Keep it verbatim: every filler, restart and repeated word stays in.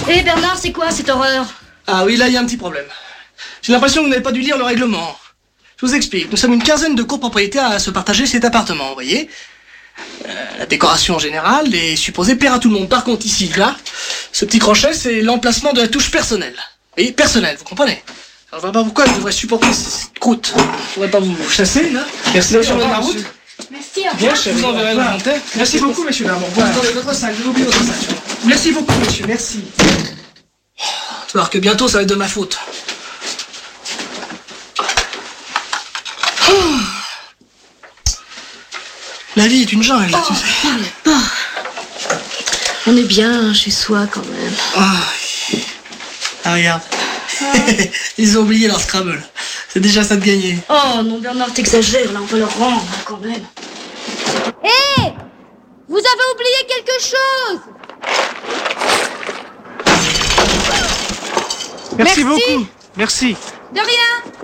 Hé Bernard, c'est quoi cette horreur? Ah oui, là, il y a un petit problème. J'ai l'impression que vous n'avez pas dû lire le règlement. Je vous explique. Nous sommes une quinzaine de copropriétaires à se partager cet appartement, vous voyez. Euh, la décoration en général est supposée plaire à tout le monde. Par contre, ici, là, ce petit crochet, c'est l'emplacement de la touche personnelle. Vous voyez, personnelle, vous comprenez? Alors, je vois pas pourquoi je devrais supporter cette croûte. Je voudrais pas vous chasser, là. Merci de sur la route. Merci, au Bien, revoir. je vous enverrai le commentaire. Merci beaucoup, monsieur Lamont. Voilà. Attendez, votre sac, je vous oublie votre sac. Merci beaucoup, monsieur. Merci. Tu vas voir que bientôt, ça va être de ma faute. Oh. La vie est une jungle, là, tu sais. Oh. On est bien chez soi quand même. Ah, ah regarde. Ils ont oublié leur Scrabble. C'est déjà ça de gagner. Oh non Bernard, t'exagères, là on va leur rendre quand même. Hé hey, vous avez oublié quelque chose. Merci, Merci. beaucoup. Merci. De rien.